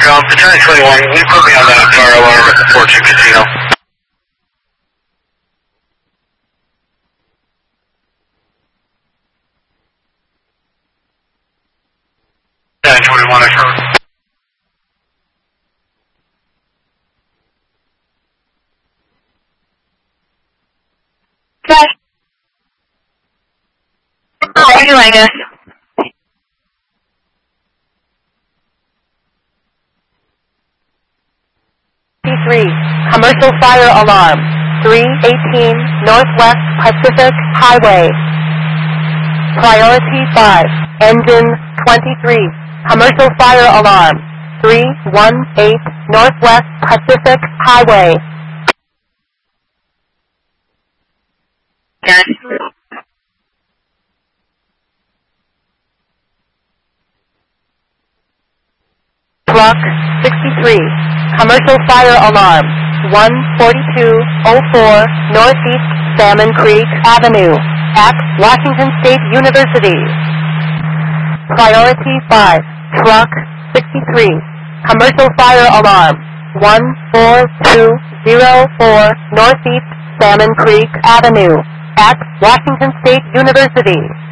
Battalion 21, can you put me on that fire alarm at the Fortune Casino? Battalion 21, I heard. Josh. Anyway, I guess. Commercial fire alarm. 318 Northwest Pacific Highway. Priority 5. Engine 23. Commercial fire alarm. 318 Northwest Pacific Highway. Yes. Truck 63. Commercial fire alarm. 14204 Northeast Salmon Creek Avenue at Washington State University. Priority 5. Truck 63. Commercial fire alarm. 14204 Northeast Salmon Creek Avenue at Washington State University.